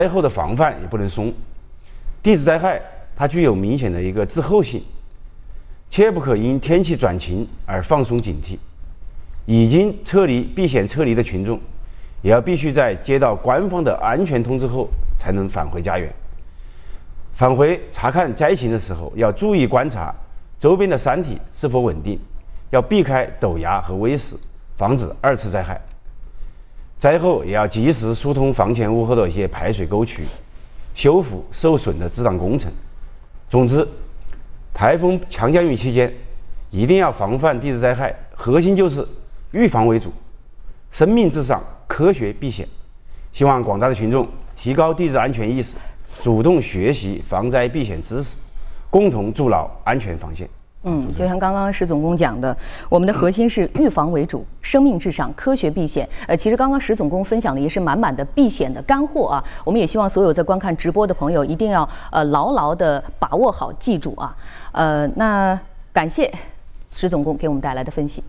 灾后的防范也不能松。地质灾害它具有明显的一个滞后性，切不可因天气转晴而放松警惕。已经避险撤离的群众，也要必须在接到官方的安全通知后才能返回家园。返回查看灾情的时候，要注意观察周边的山体是否稳定，要避开陡崖和危石，防止二次灾害。灾后也要及时疏通房前屋后的一些排水沟渠，修复受损的治挡工程。总之，台风强降雨期间一定要防范地质灾害，核心就是预防为主，生命至上，科学避险。希望广大的群众提高地质安全意识，主动学习防灾避险知识，共同筑牢安全防线。 就像刚刚石总工讲的，我们的核心是预防为主，生命至上，科学避险。其实刚刚石总工分享的也是满满的避险的干货啊。我们也希望所有在观看直播的朋友一定要牢牢的把握好，记住啊。那感谢石总工给我们带来的分析。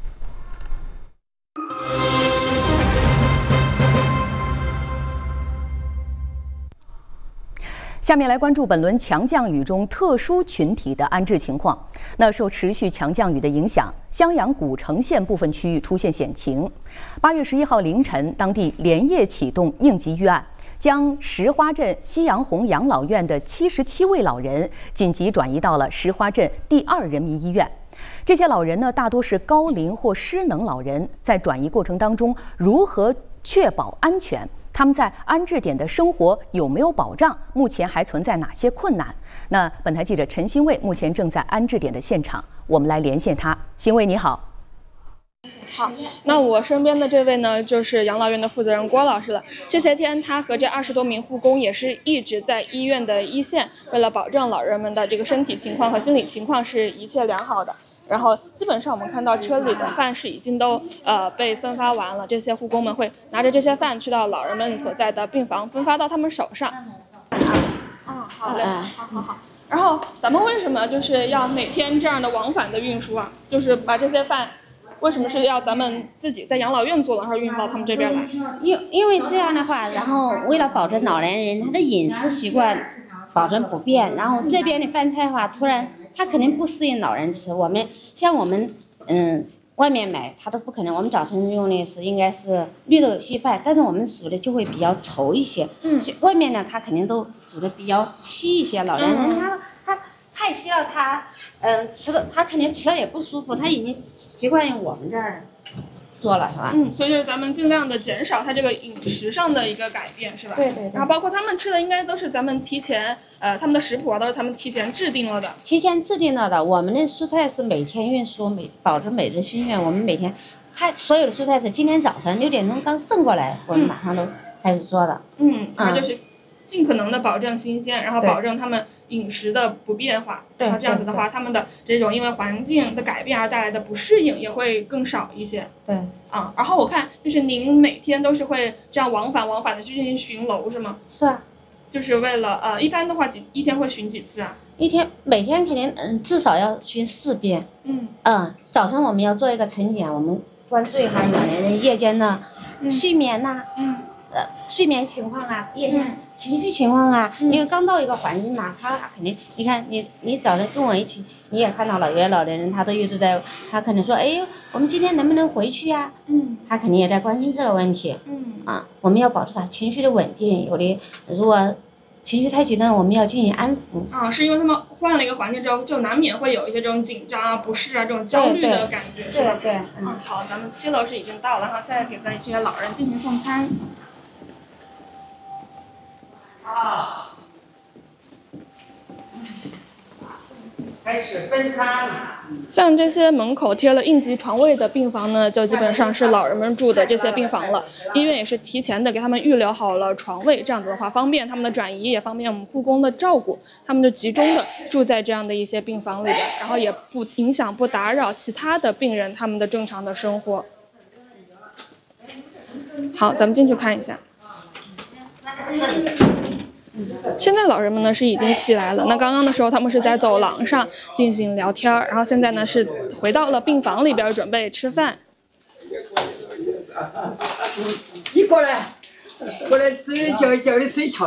下面来关注本轮强降雨中特殊群体的安置情况。那受持续强降雨的影响，襄阳古城县部分区域出现险情。8月11号凌晨，当地连夜启动应急预案，将石花镇西洋红养老院的77位老人紧急转移到了石花镇第2人民医院。这些老人呢，大多是高龄或失能老人，在转移过程当中，如何确保安全？他们在安置点的生活有没有保障？目前还存在哪些困难？那本台记者陈新卫目前正在安置点的现场，我们来连线他。新卫你好。 好，那我身边的这位呢，就是养老院的负责人郭老师了。这些天，他和这20多名护工也是一直在医院的一线，为了保证老人们的这个身体情况和心理情况是一切良好的。然后基本上我们看到车里的饭是已经都被分发完了，这些护工们会拿着这些饭去到老人们所在的病房，分发到他们手上。好嘞，好。然后咱们为什么就是要每天这样的往返的运输啊？就是把这些饭为什么是要咱们自己在养老院做，然后运到他们这边来？ 因为这样的话，然后为了保证老年人他的饮食习惯保证不变，然后这边的饭菜的话，突然他肯定不适应老人吃。我们外面买他都不可能。我们早晨用的应该是绿豆稀饭，但是我们煮的就会比较稠一些。外面呢他肯定都煮的比较稀一些。老年人他太稀了，他吃的他肯定吃的也不舒服，他已经习惯于我们这儿做了，是吧？ 所以就是咱们尽量的减少他这个饮食上的一个改变，是吧？ 对。 然后包括他们吃的应该都是咱们提前他们的食谱啊都是咱们提前制定了的。 我们的蔬菜是每天运输，保证每日新鲜。我们每天所有的蔬菜是今天早晨6点钟刚送过来，我们马上都开始做的。 它就是尽可能的保证新鲜，然后保证他们饮食的不变化，然后这样子的话，他们的这种因为环境的改变而带来的不适应也会更少一些。 对。 然后我看就是您每天都是会这样往返的去进行巡楼是吗？ 是啊。 就是为了一般的话一天会巡几次啊？ 每天肯定至少要巡4遍。早上我们要做一个晨检，我们关注一下老年人夜间的睡眠呐，睡眠情况啊，夜间情绪情况啊。因为刚到一个环境嘛，他肯定，你看你早晨跟我一起，你也看到了，有些老年人他都一直在，他可能说，哎，我们今天能不能回去呀？他肯定也在关心这个问题。我们要保持他情绪的稳定，有的如果情绪太激动，我们要进行安抚。 是因为他们换了一个环境之后，就难免会有一些这种紧张啊、不适啊、这种焦虑的感觉，是吧？ 对。 好，咱们7楼是已经到了，然后现在给咱这些老人进行送餐。 开始分餐。 像这些门口贴了应急床位的病房呢，就基本上是老人们住的这些病房了。医院也是提前的给他们预留好了床位，这样子的话方便他们的转移，也方便我们护工的照顾。他们就集中的住在这样的一些病房里边，然后也不影响、不打扰其他的病人他们的正常的生活。好，咱们进去看一下。现在老人们呢是已经起来了，那刚刚的时候他们是在走廊上进行聊天，然后现在呢是回到了病房里边准备吃饭。 你过来。 过来嘴叫的嘴翘。